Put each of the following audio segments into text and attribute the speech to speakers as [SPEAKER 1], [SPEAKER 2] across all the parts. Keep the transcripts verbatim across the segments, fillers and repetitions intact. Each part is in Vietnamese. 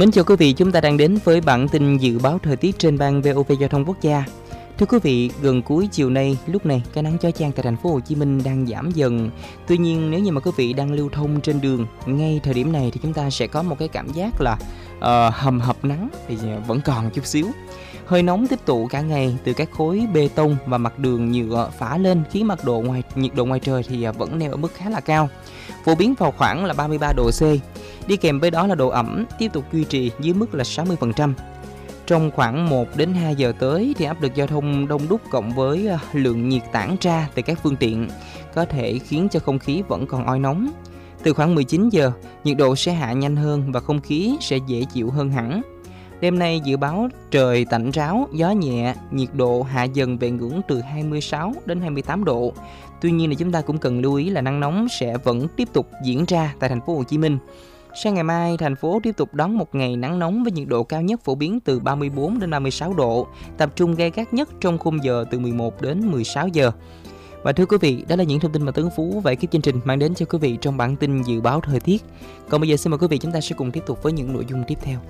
[SPEAKER 1] Mến chào quý vị, chúng ta đang đến với bản tin dự báo thời tiết trên ban vê o vê Giao thông Quốc gia. Thưa quý vị, gần cuối chiều nay, lúc này cái nắng chói chang tại thành phố Hồ Chí Minh đang giảm dần. Tuy nhiên, nếu như mà quý vị đang lưu thông trên đường ngay thời điểm này thì chúng ta sẽ có một cái cảm giác là uh, hầm hập nắng thì vẫn còn chút xíu. Hơi nóng tích tụ cả ngày từ các khối bê tông và mặt đường nhựa phả lên khiến mặt độ ngoài nhiệt độ ngoài trời thì vẫn neo ở mức khá là cao, phổ biến vào khoảng là ba mươi ba độ C. Đi kèm với đó là độ ẩm tiếp tục duy trì dưới mức là sáu mươi phần trăm. Trong khoảng một đến hai giờ tới thì áp lực giao thông đông đúc cộng với lượng nhiệt tản ra từ các phương tiện có thể khiến cho không khí vẫn còn oi nóng. Từ khoảng mười chín giờ, nhiệt độ sẽ hạ nhanh hơn và không khí sẽ dễ chịu hơn hẳn. Đêm nay dự báo trời tạnh ráo, gió nhẹ, nhiệt độ hạ dần về ngưỡng từ hai mươi sáu đến hai mươi tám độ. Tuy nhiên là chúng ta cũng cần lưu ý là nắng nóng sẽ vẫn tiếp tục diễn ra tại thành phố Hồ Chí Minh. Sang ngày mai, thành phố tiếp tục đón một ngày nắng nóng với nhiệt độ cao nhất phổ biến từ ba mươi bốn đến ba mươi sáu độ, tập trung gay gắt nhất trong khung giờ từ mười một đến mười sáu giờ. Và thưa quý vị, đó là những thông tin mà Tấn Phú và ekip chương trình mang đến cho quý vị trong bản tin dự báo thời tiết. Còn bây giờ xin mời quý vị chúng ta sẽ cùng tiếp tục với những nội dung tiếp theo.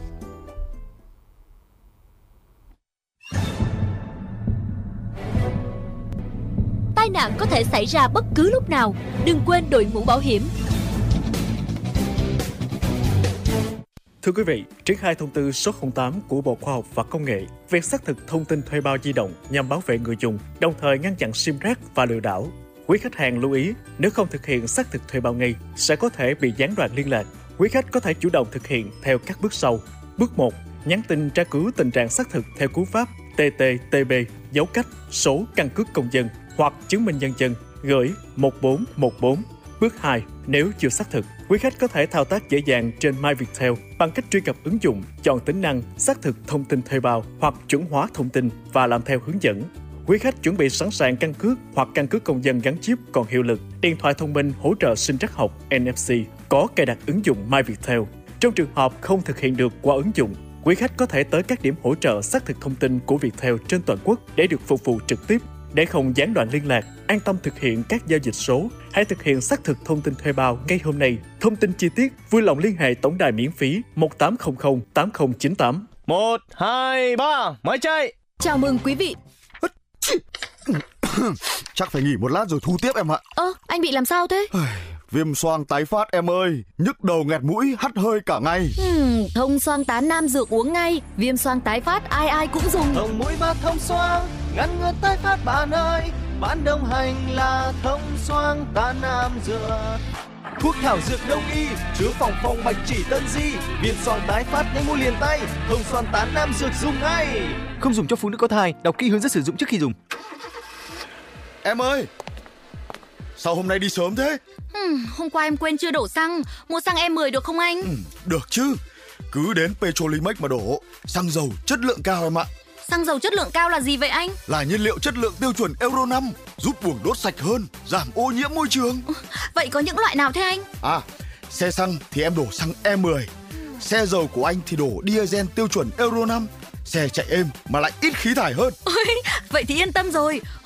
[SPEAKER 2] Tai nạn có thể xảy ra bất cứ lúc nào, đừng quên đội mũ bảo hiểm.
[SPEAKER 3] Thưa quý vị, triển khai thông tư số không tám của Bộ Khoa học và Công nghệ về xác thực thông tin thuê bao di động nhằm bảo vệ người dùng, đồng thời ngăn chặn sim rác và lừa đảo. Quý khách hàng lưu ý, nếu không thực hiện xác thực thuê bao ngay, sẽ có thể bị gián đoạn liên lạc. Quý khách có thể chủ động thực hiện theo các bước sau. Bước một, nhắn tin tra cứu tình trạng xác thực theo cú pháp tê tê tê bê dấu cách số căn cước công dân hoặc chứng minh nhân dân gửi một bốn một bốn. Bước hai, nếu chưa xác thực, quý khách có thể thao tác dễ dàng trên MyViettel bằng cách truy cập ứng dụng, chọn tính năng xác thực thông tin thuê bao hoặc chuẩn hóa thông tin và làm theo hướng dẫn. Quý khách chuẩn bị sẵn sàng căn cước hoặc căn cước công dân gắn chip còn hiệu lực, điện thoại thông minh hỗ trợ sinh trắc học en ép xê có cài đặt ứng dụng MyViettel. Trong trường hợp không thực hiện được qua ứng dụng, quý khách có thể tới các điểm hỗ trợ xác thực thông tin của Viettel trên toàn quốc để được phục vụ trực tiếp. Để không gián đoạn liên lạc, an tâm thực hiện các giao dịch số, hãy thực hiện xác thực thông tin thuê bao ngay hôm nay. Thông tin chi tiết, vui lòng liên hệ tổng đài miễn phí một tám không không tám không chín tám.
[SPEAKER 4] một, hai, ba, máy chạy!
[SPEAKER 2] Chào mừng quý vị.
[SPEAKER 5] Chắc phải nghỉ một lát rồi thu tiếp em ạ.
[SPEAKER 2] Ơ, anh bị làm sao thế?
[SPEAKER 5] Viêm xoang tái phát em ơi, nhức đầu nghẹt mũi, hắt hơi cả ngày.
[SPEAKER 2] Hmm, thông xoang tán nam dược uống ngay. Viêm xoang tái phát ai ai cũng dùng.
[SPEAKER 4] Thông mũi và thông xoang, ngăn ngừa tái phát bạn ơi. Bạn đồng hành là thông xoang tán nam dược. Thuốc thảo dược đông y, chứa phòng phòng bạch chỉ tân di. Viêm xoang tái phát nhanh mua liền tay. Thông xoang tán nam dược dùng ngay. Không dùng cho phụ nữ có thai, đọc kỹ hướng dẫn sử dụng trước khi dùng.
[SPEAKER 5] Em ơi, sao hôm nay đi sớm thế?
[SPEAKER 2] Hmm, hôm qua em quên chưa đổ xăng. Mua xăng E mười được không anh?
[SPEAKER 5] Ừ, được chứ. Cứ đến Petrolimex mà đổ. Xăng dầu chất lượng cao em ạ.
[SPEAKER 2] Xăng dầu chất lượng cao là gì vậy anh?
[SPEAKER 5] Là nhiên liệu chất lượng tiêu chuẩn Euro năm, giúp buồng đốt sạch hơn, giảm ô nhiễm môi trường.
[SPEAKER 2] Vậy có những loại nào thế anh?
[SPEAKER 5] À, xe xăng thì em đổ xăng E mười. Xe dầu của anh thì đổ diesel tiêu chuẩn Euro năm. Xe chạy êm mà lại ít khí thải hơn.
[SPEAKER 2] Ôi, vậy thì yên tâm rồi.